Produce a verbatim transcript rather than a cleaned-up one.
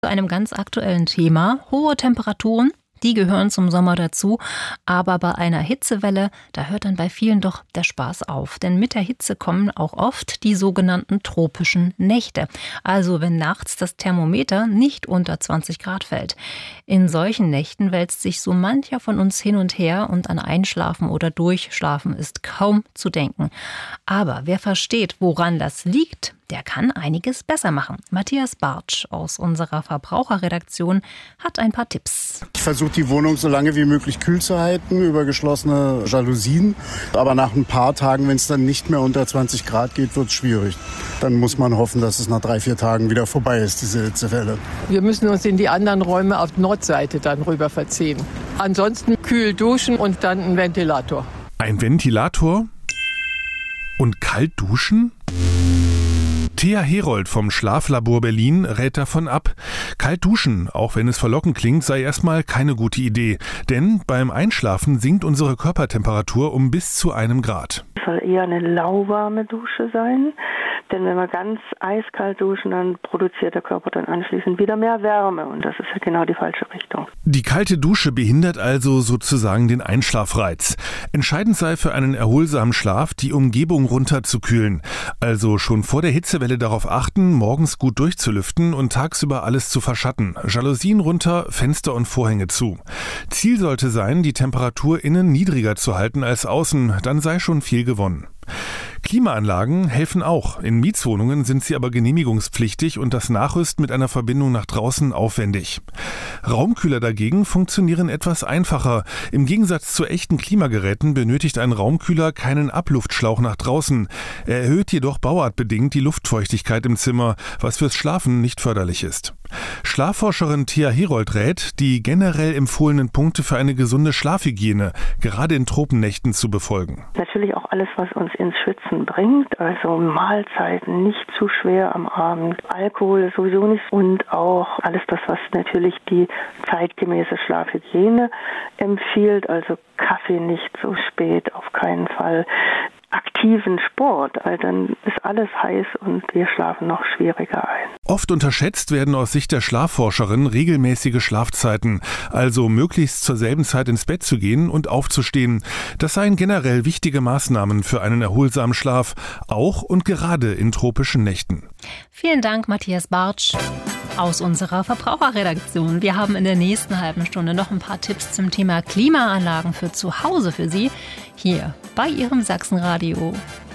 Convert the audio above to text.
Zu einem ganz aktuellen Thema. Hohe Temperaturen, die gehören zum Sommer dazu. Aber bei einer Hitzewelle, da hört dann bei vielen doch der Spaß auf. Denn mit der Hitze kommen auch oft die sogenannten tropischen Nächte. Also wenn nachts das Thermometer nicht unter zwanzig Grad fällt. In solchen Nächten wälzt sich so mancher von uns hin und her und an Einschlafen oder Durchschlafen ist kaum zu denken. Aber wer versteht, woran das liegt, der kann einiges besser machen. Matthias Bartsch aus unserer Verbraucherredaktion hat ein paar Tipps. Ich versuche die Wohnung so lange wie möglich kühl zu halten über geschlossene Jalousien. Aber nach ein paar Tagen, wenn es dann nicht mehr unter zwanzig Grad geht, wird es schwierig. Dann muss man hoffen, dass es nach drei, vier Tagen wieder vorbei ist, diese Hitzewelle. Wir müssen uns in die anderen Räume auf Nordseite dann rüber verziehen. Ansonsten kühl duschen und dann ein Ventilator. Ein Ventilator? Und kalt duschen? Thea Herold vom Schlaflabor Berlin rät davon ab. Kalt duschen, auch wenn es verlockend klingt, sei erstmal keine gute Idee. Denn beim Einschlafen sinkt unsere Körpertemperatur um bis zu einem Grad. Es soll eher eine lauwarme Dusche sein. Denn wenn wir ganz eiskalt duschen, dann produziert der Körper dann anschließend wieder mehr Wärme. Und das ist ja genau die falsche Richtung. Die kalte Dusche behindert also sozusagen den Einschlafreiz. Entscheidend sei für einen erholsamen Schlaf, die Umgebung runterzukühlen. Also schon vor der Hitzewelle darauf achten, morgens gut durchzulüften und tagsüber alles zu verschatten. Jalousien runter, Fenster und Vorhänge zu. Ziel sollte sein, die Temperatur innen niedriger zu halten als außen. Dann sei schon viel gewonnen. Klimaanlagen helfen auch. In Mietswohnungen sind sie aber genehmigungspflichtig und das Nachrüsten mit einer Verbindung nach draußen aufwendig. Raumkühler dagegen funktionieren etwas einfacher. Im Gegensatz zu echten Klimageräten benötigt ein Raumkühler keinen Abluftschlauch nach draußen. Er erhöht jedoch bauartbedingt die Luftfeuchtigkeit im Zimmer, was fürs Schlafen nicht förderlich ist. Schlafforscherin Thea Herold rät, die generell empfohlenen Punkte für eine gesunde Schlafhygiene, gerade in Tropennächten, zu befolgen. Natürlich auch alles, was uns ins Schwitzen bringt, also Mahlzeiten nicht zu schwer am Abend, Alkohol sowieso nicht und auch alles das, was natürlich die zeitgemäße Schlafhygiene empfiehlt, also Kaffee nicht so spät, auf keinen Fall. Aktiven Sport, weil dann ist alles heiß und wir schlafen noch schwieriger ein. Oft unterschätzt werden aus Sicht der Schlafforscherin regelmäßige Schlafzeiten, also möglichst zur selben Zeit ins Bett zu gehen und aufzustehen. Das seien generell wichtige Maßnahmen für einen erholsamen Schlaf, auch und gerade in tropischen Nächten. Vielen Dank, Matthias Bartsch aus unserer Verbraucherredaktion. Wir haben in der nächsten halben Stunde noch ein paar Tipps zum Thema Klimaanlagen für zu Hause für Sie, hier bei Ihrem Sachsenradio.